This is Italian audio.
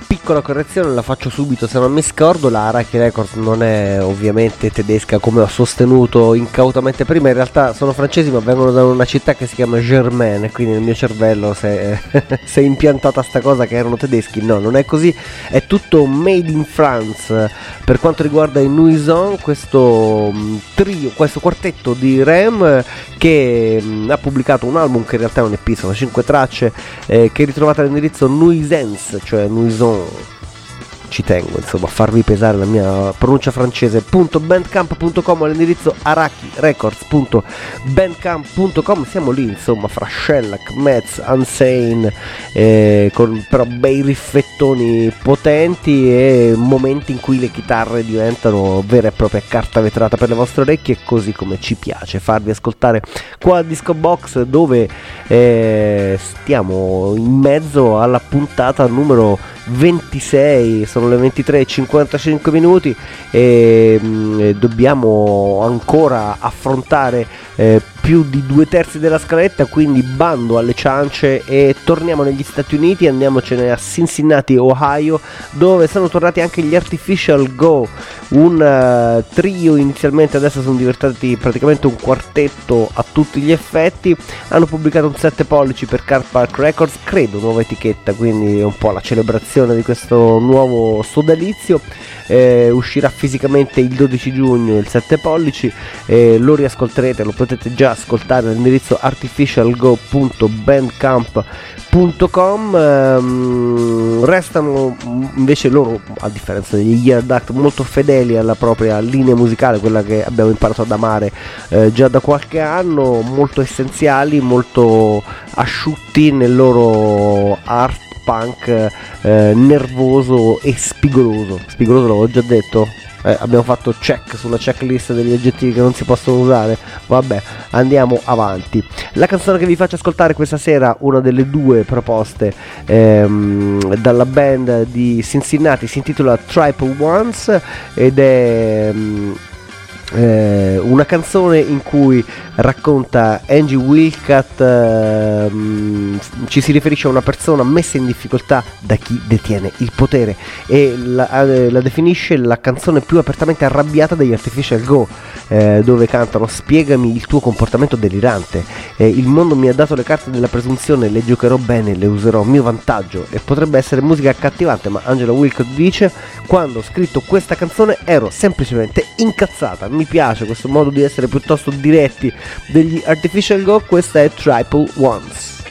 piccola correzione, la faccio subito se non mi scordo: la Araki Records non è ovviamente tedesca come ho sostenuto incautamente prima, in realtà sono francesi ma vengono da una città che si chiama Germaine, quindi nel mio cervello si è impiantata sta cosa che erano tedeschi. No, non è così, è tutto made in France. Per quanto riguarda i Nuison, questo trio, questo quartetto di Rem che ha pubblicato un album che in realtà è un EP, sono 5 tracce, che ritrovate all'indirizzo Nuisance, cioè Nuison, ci tengo insomma a farvi pesare la mia pronuncia francese, .bandcamp.com, all'indirizzo arachirecords.bandcamp.com. siamo lì insomma fra Shellac, Metz, Unsane, con però bei riffettoni potenti e momenti in cui le chitarre diventano vera e propria carta vetrata per le vostre orecchie, così come ci piace farvi ascoltare qua a Disco Box, dove stiamo in mezzo alla puntata numero 26, sono le 23:55 e dobbiamo ancora affrontare più di 2/3 della scaletta, quindi bando alle ciance e torniamo negli Stati Uniti. Andiamocene a Cincinnati, Ohio, dove sono tornati anche gli Artificial Go, un trio inizialmente, adesso sono diventati praticamente un quartetto a tutti gli effetti. Hanno pubblicato un 7 pollici per Car Park Records, credo nuova etichetta, quindi è un po' la celebrazione di questo nuovo sodalizio. Uscirà fisicamente il 12 giugno il 7 pollici, lo riascolterete, lo potete già ascoltare all'indirizzo artificialgo.bandcamp.com. Restano invece loro, a differenza degli Year Duct, molto fedeli alla propria linea musicale, quella che abbiamo imparato ad amare già da qualche anno, molto essenziali, molto asciutti nel loro art punk nervoso e spigoloso. Spigoloso l'avevo già detto? Abbiamo fatto check sulla checklist degli aggettivi che non si possono usare. Vabbè, andiamo avanti. La canzone che vi faccio ascoltare questa sera, una delle due proposte dalla band di Cincinnati, si intitola Triple Ones ed è una canzone in cui racconta Angie Wilcat, ci si riferisce a una persona messa in difficoltà da chi detiene il potere e la definisce la canzone più apertamente arrabbiata degli Artificial Go, dove cantano: spiegami il tuo comportamento delirante, il mondo mi ha dato le carte della presunzione, le giocherò bene, le userò a mio vantaggio. E potrebbe essere musica accattivante, ma Angela Wilcott dice: quando ho scritto questa canzone ero semplicemente incazzata. Mi piace questo modo di essere piuttosto diretti degli Artificial Go. Questa è Triple Ones.